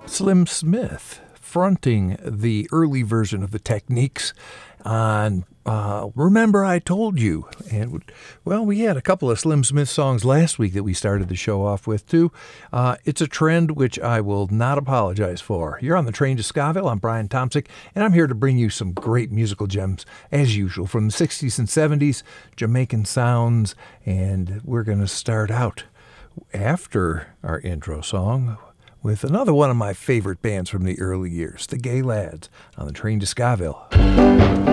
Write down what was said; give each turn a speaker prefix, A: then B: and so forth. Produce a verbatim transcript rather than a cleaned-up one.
A: Slim Smith fronting the early version of the Techniques on uh, Remember I Told You. And, well, we had a couple of Slim Smith songs last week that we started the show off with, too. Uh, it's a trend which I will not apologize for. You're on the train to Scoville. I'm Brian Tomsick, and I'm here to bring you some great musical gems, as usual, from the sixties and seventies, Jamaican sounds, and we're going to start out after our intro song with another one of my favorite bands from the early years, the Gay Lads, on the train to Scoville.